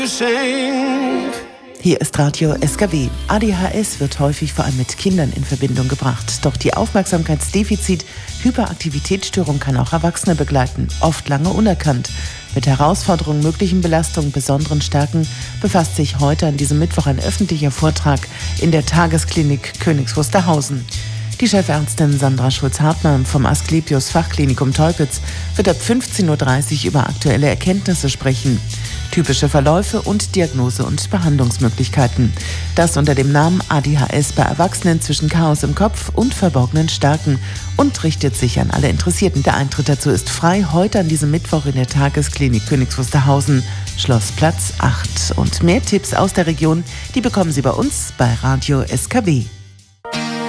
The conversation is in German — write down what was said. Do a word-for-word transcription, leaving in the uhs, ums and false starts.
Hier ist Radio S K W. A D H S wird häufig vor allem mit Kindern in Verbindung gebracht. Doch die Aufmerksamkeitsdefizit, Hyperaktivitätsstörung kann auch Erwachsene begleiten, oft lange unerkannt. Mit Herausforderungen, möglichen Belastungen, besonderen Stärken befasst sich heute an diesem Mittwoch ein öffentlicher Vortrag in der Tagesklinik Königs Wusterhausen. Die Chefärztin Sandra Schulz-Hartmann vom Asklepios Fachklinikum Teupitz wird ab fünfzehn Uhr dreißig über aktuelle Erkenntnisse sprechen. Typische Verläufe und Diagnose- und Behandlungsmöglichkeiten. Das unter dem Namen A D H S bei Erwachsenen zwischen Chaos im Kopf und verborgenen Stärken und richtet sich an alle Interessierten. Der Eintritt dazu ist frei, heute an diesem Mittwoch in der Tagesklinik Königs Wusterhausen, Schlossplatz acht. Und mehr Tipps aus der Region, die bekommen Sie bei uns bei Radio S K W.